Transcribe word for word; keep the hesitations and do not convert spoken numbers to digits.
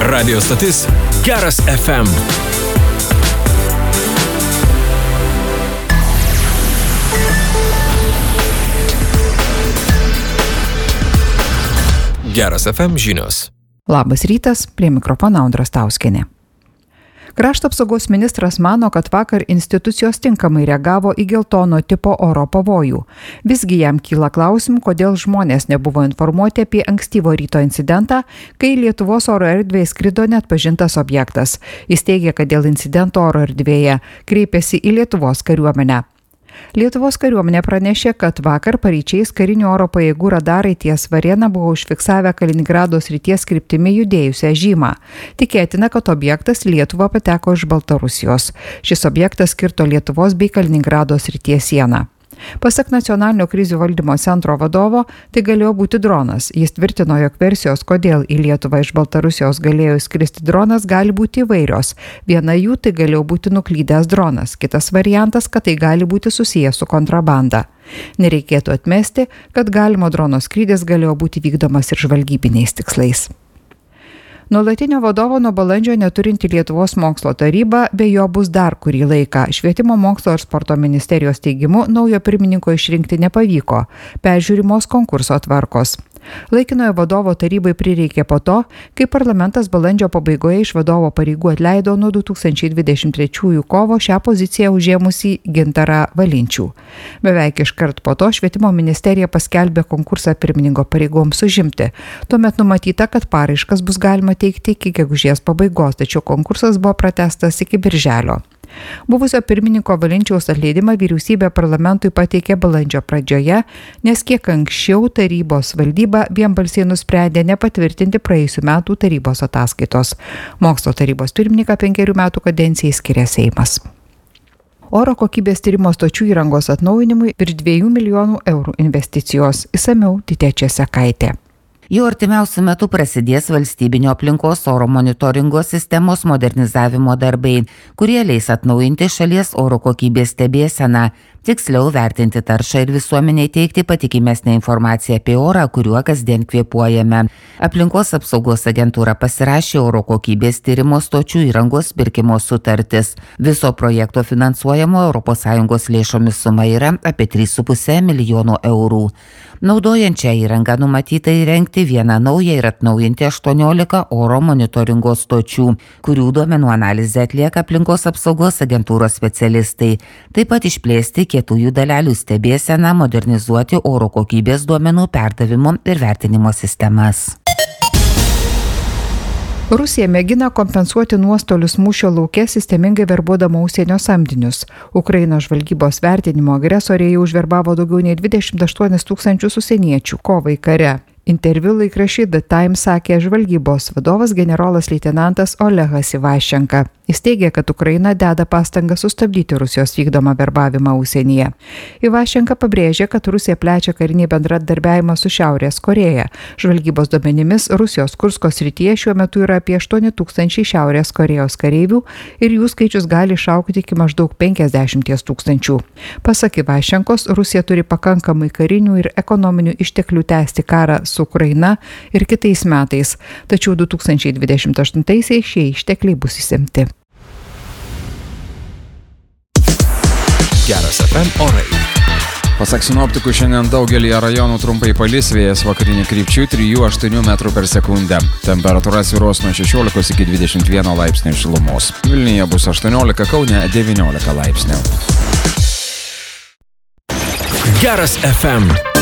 Radio stotis Geras F M. Geras F M žinios. Labas rytas, prie mikrofono Audra Stauskienė. Krašto apsaugos ministras mano, kad vakar institucijos tinkamai reagavo į geltono tipo oro pavojų. Visgi jam kyla klausimų, kodėl žmonės nebuvo informuoti apie ankstyvo ryto incidentą, kai Lietuvos oro erdvėje skrido neatpažintas objektas. Jis teigia, kad dėl incidento oro erdvėje kreipėsi į Lietuvos kariuomenę. Lietuvos kariuomenė pranešė, kad vakar paryčiais karinių oro pajėgų radarai ties Varėna buvo užfiksavę Kaliningrado srities kryptimi judėjusią žymą. Tikėtina, kad objektas į Lietuvą pateko iš Baltarusijos. Šis objektas kirto Lietuvos bei Kaliningrado srities sieną. Pasak Nacionalinio krizių valdymo centro vadovo, tai galėjo būti dronas. Jis tvirtino, jog versijos, kodėl į Lietuvą iš Baltarusijos galėjo skristi dronas, gali būti įvairios. Viena jų tai galėjo būti nuklydęs dronas, kitas variantas, kad tai gali būti susijęs su kontrabanda. Nereikėtų atmesti, kad galimo drono skrydis galėjo būti vykdomas ir žvalgybiniais tikslais. Nuolatinio vadovo nuo balandžio neturinti Lietuvos mokslo taryba, be jo bus dar kurį laiką. Švietimo mokslo ir sporto ministerijos teigimu naujo pirmininko išrinkti nepavyko. Peržiūrimos konkurso tvarkos. Laikinojo vadovo tarybai prireikė po to, kai parlamentas balandžio pabaigoje iš vadovo pareigų atleido nuo du tūkstančiai dvidešimt trečiųjų kovo šią poziciją užėmusį Gintarą Valinčių. Beveik iškart po to švietimo ministerija paskelbė konkursą pirmininko pareigoms užimti. Tuomet numatyta, kad paraiškas bus galima teikti iki gegužės pabaigos, tačiau konkursas buvo pratęstas iki birželio. Buvusio pirmininko Valinčiaus atleidimą vyriausybė parlamentui pateikė balandžio pradžioje, nes kiek anksčiau tarybos valdyba vienbalsiai nusprendė nepatvirtinti praėjusių metų tarybos ataskaitos. Mokslo tarybos pirmininką penkerių metų kadencijai skiria Seimas. Oro kokybės tyrimo stočių įrangos atnaujinimui virš dviejų milijonų eurų investicijos. Išsamiau Titė Česekaitė. Jau artimiausiu metu prasidės valstybinio aplinkos oro monitoringo sistemos modernizavimo darbai, kurie leis atnaujinti šalies oro kokybės stebėseną, tiksliau vertinti taršą ir visuomeniai teikti patikimesnę informaciją apie orą, kuriuo kasdien kvėpuojame. Aplinkos apsaugos agentūra pasirašė oro kokybės tyrimo stočių įrangos pirkimo sutartis. Viso projekto finansuojamo Europos Sąjungos lėšomis suma yra apie trys su puse milijono eurų. Naudojant šią įrangą numatyta įrengti vieną naują ir atnaujinti aštuoniolika oro monitoringo stočių, kurių duomenų analizę atlieka aplinkos apsaugos agentūros specialistai. Taip pat išplėsti kietųjų dalelių stebėseną, modernizuoti oro kokybės duomenų perdavimo ir vertinimo sistemas. Rusija mėgina kompensuoti nuostolius mūšio lauke, sistemingai verbuodama užsienio samdinius. Ukrainos žvalgybos vertinimo agresoriai jau užverbavo daugiau nei dvidešimt aštuonis tūkstančius užsieniečių kovai kare. Interviu laikraščiui The Times sakė žvalgybos vadovas generolas leitenantas Olegas Ivaščenka. Jis teigia, kad Ukraina deda pastangą sustabdyti Rusijos vykdomą verbavimą užsienyje. Ivaščenka pabrėžė, kad Rusija plečia karinį bendradarbiavimą su Šiaurės Korėja. Žvalgybos duomenimis Rusijos Kursko srityje šiuo metu yra apie aštuoni tūkstančiai Šiaurės Korėjos kareivių ir jų skaičius gali išaugti iki maždaug penkiasdešimt tūkstančių. Pasak Ivaščenkos, Rusija turi pakankamai karinių ir ekonominių išteklių tęsti karą su Ukraina ir kitais metais, tačiau du tūkstančiai dvidešimt aštuntaisiais šie ištekliai bus išsemti. Geras F M orai. Pasak sinoptikų, šiandien daugelį rajonų trumpai palis, vėjas vakarinių krypčių trijų aštuonių metrų per sekundę. Temperatūra svyruos nuo šešiolikos iki dvidešimt vieno laipsnių šilumos. Vilniuje bus aštuoniolika, Kaune devyniolika laipsnių. Geras F M.